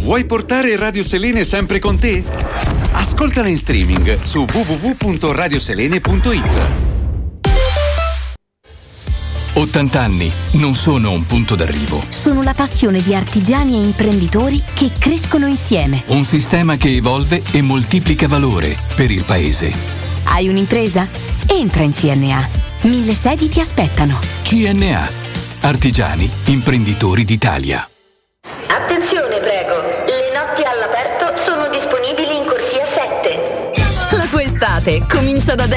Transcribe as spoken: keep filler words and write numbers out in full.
Vuoi portare Radio Selene sempre con te? Ascoltala in streaming su w w w punto radioselene punto i t. ottanta anni non sono un punto d'arrivo. Sono la passione di artigiani e imprenditori che crescono insieme. Un sistema che evolve e moltiplica valore per il paese. Hai un'impresa? Entra in C N A. Mille sedi ti aspettano. C N A. Artigiani, imprenditori d'Italia. Attenzione, prego. Le notti all'aperto sono disponibili in corsia sette. La tua estate comincia da